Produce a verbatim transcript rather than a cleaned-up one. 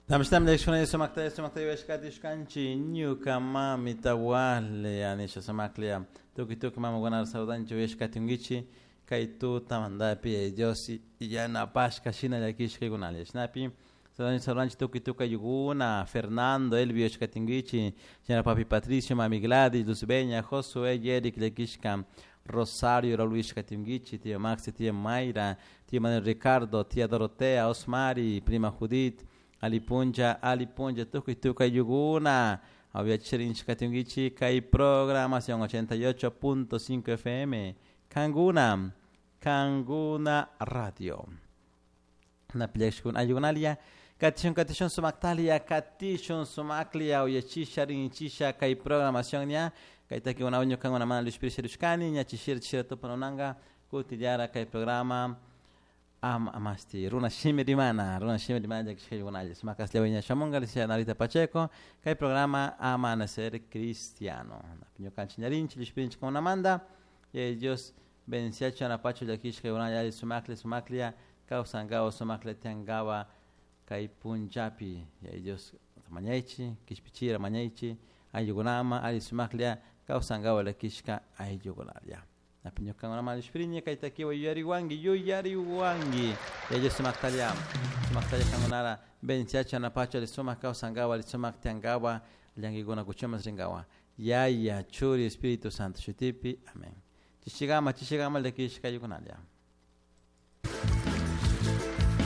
Tamshtam lekshona yesomakta yesomakta yeshkatishkanchi nyuka mami tawale anisha samaklia tuki tuki mama gonar saudancho yeshkatingichi kaitu tamandapi e diosi yana pashka shina yakishki gonal snapi saudancho saudancho tuki tuki yuguna Fernando Elvio yeshkatingichi yana papi Patricio mami Gladys Luzbeña Josué Yerik lekishka Rosario Luis Katingichi, tía Maxi, tía Mayra, tía Manuel Ricardo, tía Dorotea, Osmari, prima Judith, Alipunja, Alipunja, Tuki Tuka Yuguna, había Cherinch Katingichi, Kai Programación ochenta y ocho punto cinco F M, Kanguna, Kanguna Radio. Na Plexkun Ayunalia, Katishon Katishon Sumaktalia, Katishon Sumaklia, Oyachisharin Chisha, Kai Programación ya. Kaita que una uño una mano Luis Pires Rushkani, nya chishir chishir topanonanga, kutiyara kai programa am amasti runa shimirimana, runa shimirimana que chishir gonal. Smakas leviña shamonga lisia Narita Pacheco, kai programa Amanecer Cristiano. Pinyo canchinarin Luis Pires con una manda, y ellos benciacho na pacho de kish que gonal sumakle sumaklia, kausangao sumakle tiangawa kai punjapi, y ellos mañaichi, kishpichira mañaichi, ayugunama ali sumaklia kausangawa la kishka ayugularia na pinyo kangona mali shprinya kaitakiwa yari wangi yu yari wangi yeje sumaktalia sumaktalia kangonara benchacha na pacha le suma kausangawa le sumaktangawa lyangi gona kuchoma zingawa ya ya churi espíritu santo shutipi amen chishigama chishigama le kishka ayugunaria